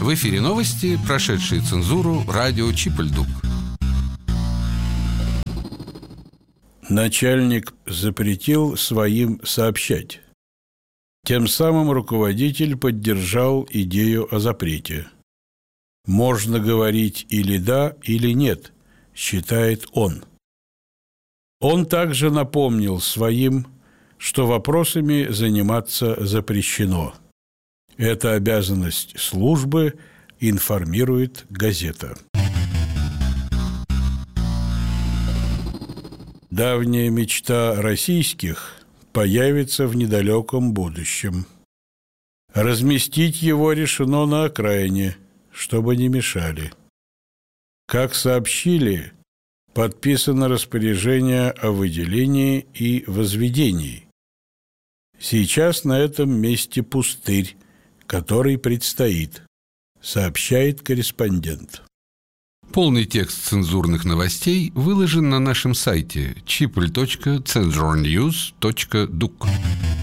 В эфире новости, прошедшие цензуру, радио Чип-Ль-Дук. Начальник запретил своим сообщать. Тем самым руководитель поддержал идею о запрете. Можно говорить или да, или нет, считает он. Он также напомнил своим, что вопросами заниматься запрещено. Это обязанность службы, информирует газета. Давняя мечта российских появится в недалеком будущем. Разместить его решено на окраине, чтобы не мешали. Как сообщили, подписано распоряжение о выделении и возведении. Сейчас на этом месте пустырь, который предстоит, сообщает корреспондент. Полный текст цензурных новостей выложен на нашем сайте chipl.censurnews.duc.